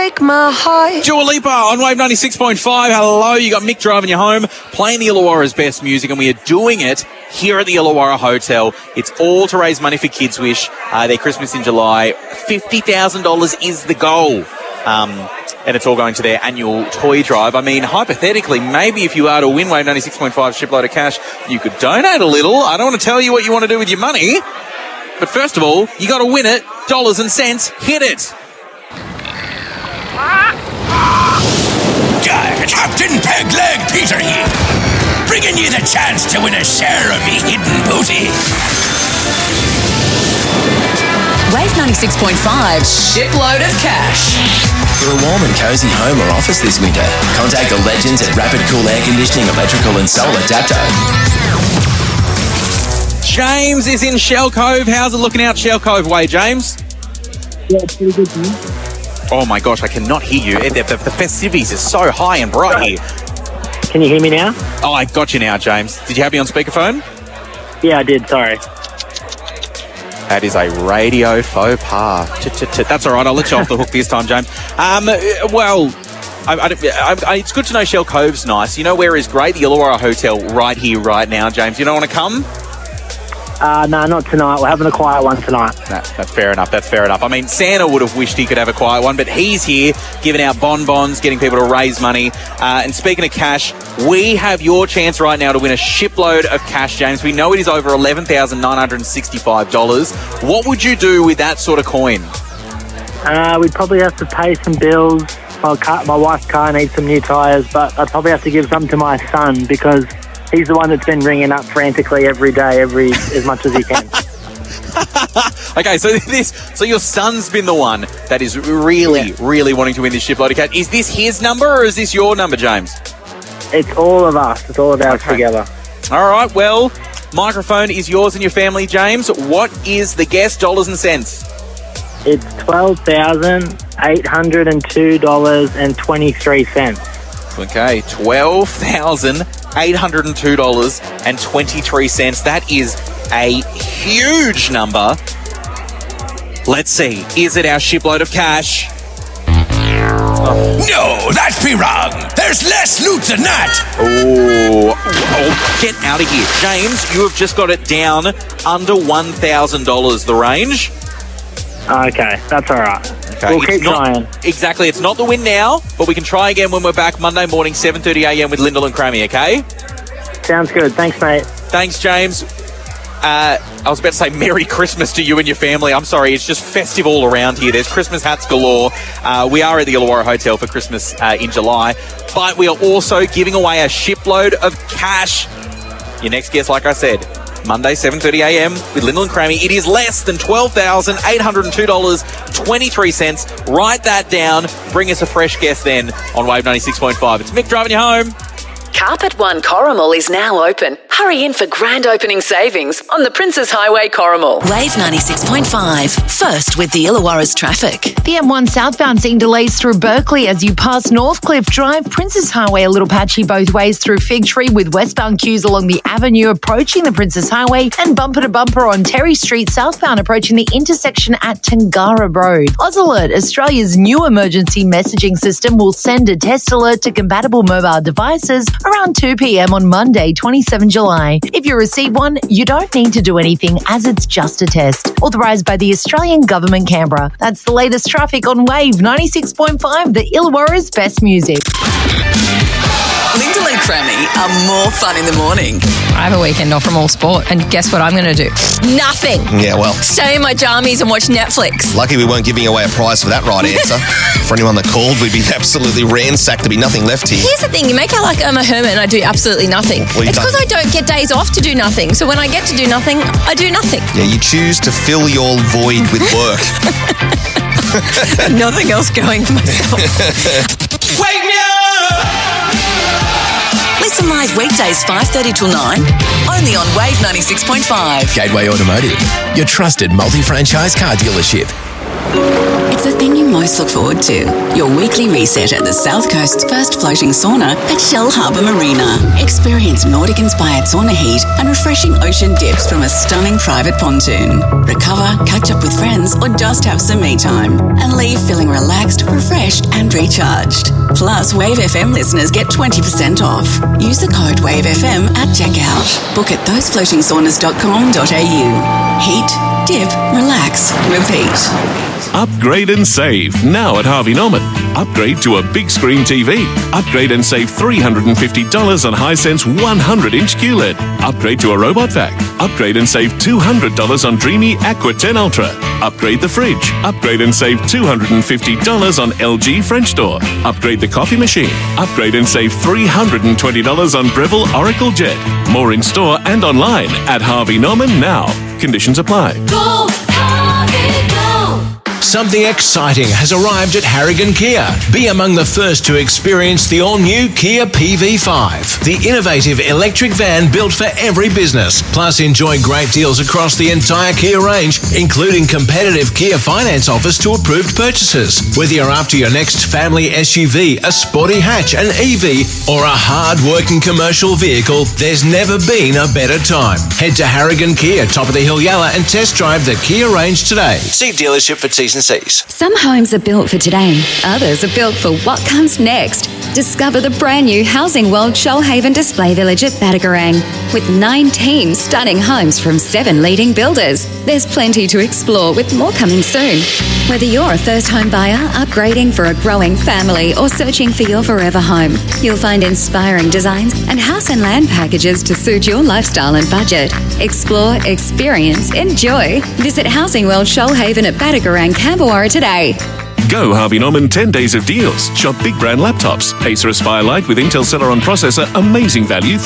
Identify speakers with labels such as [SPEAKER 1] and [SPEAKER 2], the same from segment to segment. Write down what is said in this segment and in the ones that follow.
[SPEAKER 1] break my heart.
[SPEAKER 2] Dua Lipa on Wave 96.5. Hello, you got Mick driving you home, playing the Illawarra's best music, and we are doing it here at the Illawarra Hotel. It's all to raise money for Kids Wish, their Christmas in July. $50,000 is the goal. And it's all going to their annual toy drive. I mean, hypothetically, maybe if you are to win Wave 96.5 shipload of cash, you could donate a little. I don't want to tell you what you want to do with your money. But first of all, you got to win it. Dollars and cents. Hit it.
[SPEAKER 3] Captain Pegleg Peter here, bringing you the chance to win a share of me hidden booty.
[SPEAKER 4] Wave 96.5 shipload of cash.
[SPEAKER 5] For a warm and cosy home or office this winter, contact the legends at Rapid Cool Air Conditioning, Electrical and Solar Dapto.
[SPEAKER 2] James is in Shell Cove. How's it looking out Shell Cove way, James?
[SPEAKER 6] Yeah, it's pretty good, man.
[SPEAKER 2] Oh my gosh, I cannot hear you. The festivities are so high and bright here.
[SPEAKER 6] Can you hear me now?
[SPEAKER 2] Oh, I got you now, James. Did you have me on speakerphone?
[SPEAKER 6] Yeah, I did, sorry.
[SPEAKER 2] That is a radio faux pas. That's all right. I'll let you off the hook this time, James. It's good to know Shell Cove's nice. You know where is great? The Illawarra Hotel right here, right now, James. You don't want to come?
[SPEAKER 6] No, not tonight. We're having a quiet one tonight.
[SPEAKER 2] Nah, that's fair enough. That's fair enough. I mean, Santa would have wished he could have a quiet one, but he's here giving out bonbons, getting people to raise money. And speaking of cash, we have your chance right now to win a shipload of cash, James. We know it is over $11,965. What would you do with that sort of coin?
[SPEAKER 6] We'd probably have to pay some bills. My wife's car needs some new tyres, but I'd probably have to give some to my son because he's the one that's been ringing up frantically every day, as much as he can.
[SPEAKER 2] Okay, so your son's been the one that is really wanting to win this shipload of cash. Is this his number or is this your number, James?
[SPEAKER 6] It's all of us. It's all of us together. All
[SPEAKER 2] right, well, microphone is yours and your family, James. What is the guess, dollars and cents?
[SPEAKER 6] It's $12,802.23.
[SPEAKER 2] Okay, $12,802.23. That is a huge number. Let's see. Is it our shipload of cash?
[SPEAKER 3] No, that's be wrong. There's less loot than that.
[SPEAKER 2] Oh, get out of here. James, you have just got it down under $1,000, the range.
[SPEAKER 6] Okay, that's all right.
[SPEAKER 2] Okay,
[SPEAKER 6] we'll keep trying.
[SPEAKER 2] Exactly. It's not the win now, but we can try again when we're back Monday morning, 7:30 a.m. with Lyndall and Crammy, okay?
[SPEAKER 6] Sounds good. Thanks, mate.
[SPEAKER 2] Thanks, James. I was about to say Merry Christmas to you and your family. I'm sorry, it's just festive all around here. There's Christmas hats galore. We are at the Illawarra Hotel for Christmas in July, but we are also giving away a shipload of cash. Your next guest, like I said, Monday, 7:30 a.m. with Lyndall and Crammy. It is less than $12,802.23. Write that down. Bring us a fresh guest then on Wave 96.5. It's Mick driving you home.
[SPEAKER 4] Carpet One Corrimal is now open. Hurry in for grand opening savings on the Princes Highway Corrimal. Wave 96.5. First with the Illawarra's traffic.
[SPEAKER 7] The M1 southbound seeing delays through Berkeley as you pass Northcliffe Drive. Princes Highway a little patchy both ways through Fig Tree with westbound queues along the avenue approaching the Princes Highway and bumper to bumper on Terry Street southbound approaching the intersection at Tangara Road. AusAlert, Australia's new emergency messaging system, will send a test alert to compatible mobile devices around 2 p.m. on Monday, 27 July. If you receive one, you don't need to do anything as it's just a test. Authorised by the Australian Government, Canberra. That's the latest traffic on Wave 96.5, the Illawarra's best music.
[SPEAKER 4] Lyndall and Crammy are more fun in the morning.
[SPEAKER 8] I have a weekend off from all sport, and guess what I'm going to do? Nothing.
[SPEAKER 9] Yeah, well.
[SPEAKER 8] Stay in my jammies and watch Netflix.
[SPEAKER 9] Lucky we weren't giving away a prize for that right answer. For anyone that called, we'd be absolutely ransacked. There'd be nothing left here.
[SPEAKER 8] Here's the thing. You make out like I'm a hermit and I do absolutely nothing.
[SPEAKER 9] Well,
[SPEAKER 8] it's because I don't get days off to do nothing. So when I get to do nothing, I do nothing.
[SPEAKER 9] Yeah, you choose to fill your void with work.
[SPEAKER 8] Nothing else going for myself.
[SPEAKER 3] Wake me up!
[SPEAKER 4] Listen live weekdays 5:30 till 9, only on Wave 96.5.
[SPEAKER 5] Gateway Automotive, your trusted multi-franchise car dealership.
[SPEAKER 4] It's the thing you most look forward to. Your weekly reset at the South Coast's first floating sauna at Shell Harbour Marina. Experience Nordic-inspired sauna heat and refreshing ocean dips from a stunning private pontoon. Recover, catch up with friends, or just have some me time. And leave feeling relaxed, refreshed, and battery charged. Plus, Wave FM listeners get 20% off. Use the code WaveFM at checkout. Book at thosefloatingsaunas.com.au. Heat, dip, relax, repeat.
[SPEAKER 1] Upgrade and save now at Harvey Norman. Upgrade to a big screen TV. Upgrade and save $350 on Hisense 100-inch QLED. Upgrade to a robot vac. Upgrade and save $200 on Dreamy Aqua 10 Ultra. Upgrade the fridge. Upgrade and save $250 on LG French door. Upgrade the coffee machine. Upgrade and save $320 on Breville Oracle Jet. More in store and online at Harvey Norman now. Conditions apply.
[SPEAKER 10] Go, Harvey, go!
[SPEAKER 11] Something exciting has arrived at Harrigan Kia. Be among the first to experience the all-new Kia PV5, the innovative electric van built for every business. Plus, enjoy great deals across the entire Kia range, including competitive Kia finance offers to approved purchases. Whether you're after your next family SUV, a sporty hatch, an EV, or a hard-working commercial vehicle, there's never been a better time. Head to Harrigan Kia, top of the hill Yalla, and test drive the Kia range today. See dealership for T's and C's.
[SPEAKER 12] Some homes are built for today, others are built for what comes next. Discover the brand new Housing World Shoalhaven Display Village at Badagarang. With 19 stunning homes from 7 leading builders, there's plenty to explore with more coming soon. Whether you're a first home buyer, upgrading for a growing family, or searching for your forever home, you'll find inspiring designs and house and land packages to suit your lifestyle and budget. Explore, experience, enjoy. Visit Housing World Shoalhaven at Badagarang, Camberwara today.
[SPEAKER 1] Go Harvey Norman 10 days of deals. Shop big brand laptops. Acer Aspire Lite with Intel Celeron processor, amazing value,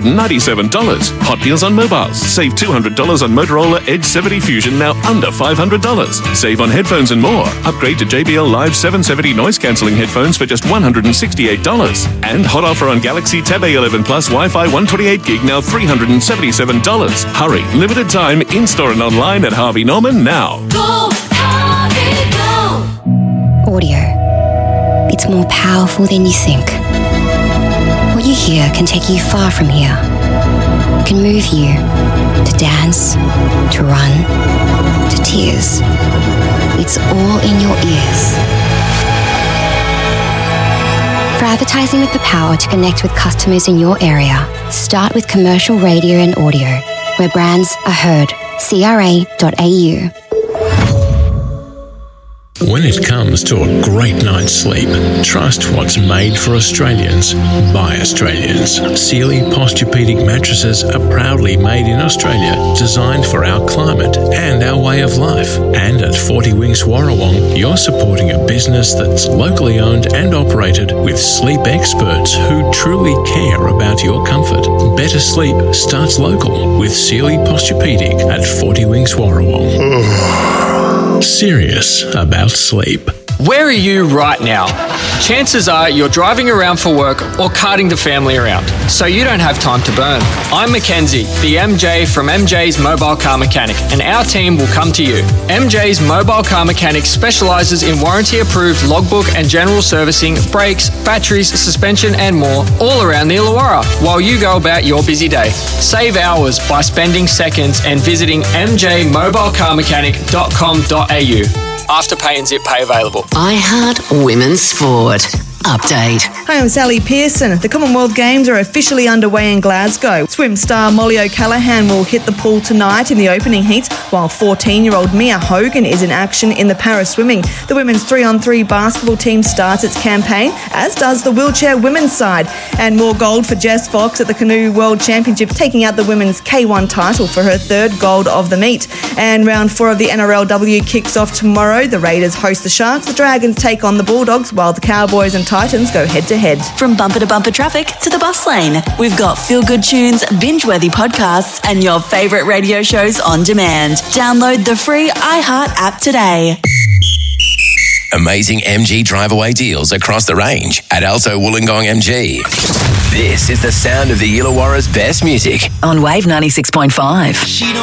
[SPEAKER 1] $397. Hot deals on mobiles. Save $200 on Motorola Edge 70 Fusion, now under $500. Save on headphones and more. Upgrade to JBL Live 770 noise cancelling headphones for just $168. And hot offer on Galaxy Tab A11 Plus Wi-Fi 128 gig, now $377. Hurry, limited time, in-store and online at Harvey Norman now.
[SPEAKER 10] Go, Harvey, go!
[SPEAKER 13] Audio. It's more powerful than you think. What you hear can take you far from here. It can move you to dance, to run, to tears. It's all in your ears. For advertising with the power to connect with customers in your area, start with commercial radio and audio, where brands are heard. CRA.au.
[SPEAKER 14] When it comes to a great night's sleep, trust what's made for Australians by Australians. Sealy Posturepedic mattresses are proudly made in Australia, designed for our climate and our way of life. And at 40 Winks Warrawong, you're supporting a business that's locally owned and operated with sleep experts who truly care about your comfort. Better sleep starts local with Sealy Posturepedic at 40 Winks Warrawong. Serious about sleep.
[SPEAKER 15] Where are you right now? Chances are you're driving around for work or carting the family around, so you don't have time to burn. I'm Mackenzie, the MJ from MJ's Mobile Car Mechanic, and our team will come to you. MJ's Mobile Car Mechanic specialises in warranty-approved logbook and general servicing, brakes, batteries, suspension and more, all around the Illawarra, while you go about your busy day. Save hours by spending seconds and visiting mjmobilecarmechanic.com.au. Afterpay and Zip Pay available.
[SPEAKER 4] iHeart Women's Sport. Update.
[SPEAKER 16] Hi, I'm Sally Pearson. The Commonwealth Games are officially underway in Glasgow. Swim star Molly O'Callaghan will hit the pool tonight in the opening heat, while 14-year-old Mia Hogan is in action in the para swimming. The women's 3-on-3 basketball team starts its campaign, as does the wheelchair women's side. And more gold for Jess Fox at the Canoe World Championship, taking out the women's K1 title for her third gold of the meet. And round 4 of the NRLW kicks off tomorrow. The Raiders host the Sharks, the Dragons take on the Bulldogs, while the Cowboys and Titans go head-to-head.
[SPEAKER 17] From bumper to bumper traffic to the bus lane, we've got feel-good tunes, binge-worthy podcasts, and your favourite radio shows on demand. Download the free iHeart app today.
[SPEAKER 5] Amazing MG drive-away deals across the range at Alto Wollongong MG. This is the sound of the Illawarra's best music.
[SPEAKER 4] On Wave 96.5.